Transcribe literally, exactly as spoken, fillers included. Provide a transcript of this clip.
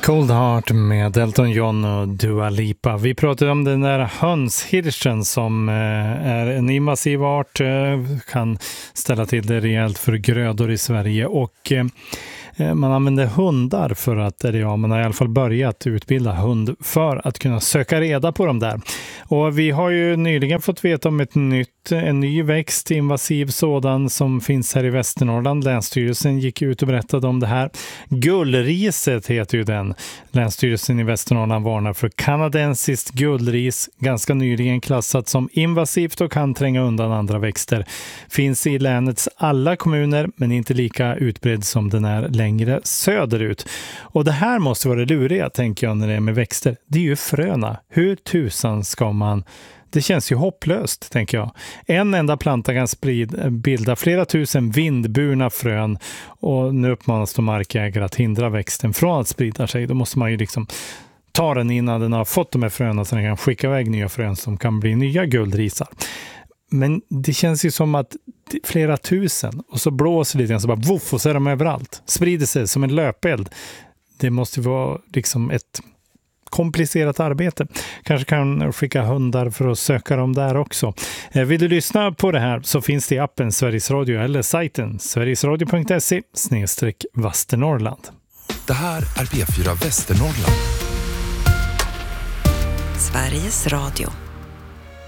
Cold Heart med Elton John och Dua Lipa. Vi pratade om den där hönshirschen som är en invasiv art, kan ställa till det rejält för grödor i Sverige, och man använder hundar för att, eller ja, man har i alla fall börjat utbilda hund för att kunna söka reda på dem där. Och vi har ju nyligen fått veta om ett nytt, en ny växt, invasiv sådan, som finns här i Västernorrland. Länsstyrelsen gick ut och berättade om det här. Gullriset heter ju den. Länsstyrelsen i Västernorrland varnar för kanadensiskt gullris, ganska nyligen klassat som invasivt och kan tränga undan andra växter. Finns i länets alla kommuner, men inte lika utbredd som den är längre söderut. Och det här måste vara det luriga, tänker jag, när det är med växter. Det är ju fröna. Hur tusan ska man... Det känns ju hopplöst, tänker jag. En enda planta kan sprida, bilda flera tusen vindburna frön, och nu uppmanas de markägare att hindra växten från att sprida sig. Då måste man ju liksom ta den innan den har fått de här fröna, så den kan skicka iväg nya frön som kan bli nya guldrisar. Men det känns ju som att flera tusen, och så blåser lite grann, så bara voff, och så är de överallt. Sprider sig som en löpeld. Det måste vara liksom ett komplicerat arbete. Kanske kan skicka hundar för att söka dem där också. Vill du lyssna på det här så finns det i appen Sveriges Radio eller sajten sverigesradio punkt se snedstreck Västernorrland. Det här är P fyra Västernorrland. Sveriges Radio.